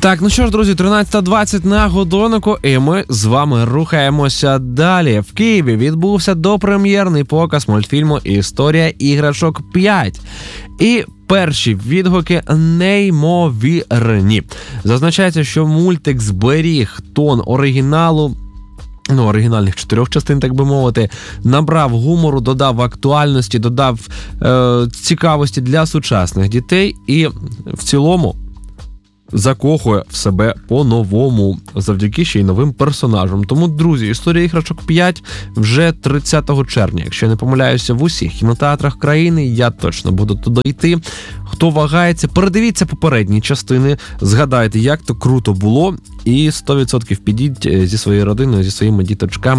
Так, ну що ж, друзі, 13:20 на годиннику, і ми з вами рухаємося далі. В Києві відбувся допрем'єрний показ мультфільму «Історія іграшок 5». І перші відгуки неймовірні. Зазначається, що мультик зберіг тон оригіналу, оригінальних 4 частин, так би мовити, набрав гумору, додав актуальності, додав цікавості для сучасних дітей і в цілому закохує в себе по-новому, завдяки ще й новим персонажам. Тому, друзі, «Історія іграшок 5» вже 30 червня. Якщо я не помиляюся, в усіх кінотеатрах країни, я точно буду туди йти. Хто вагається, передивіться попередні частини, згадайте, як то круто було, і 100% підіть зі своєю родиною, зі своїми діточками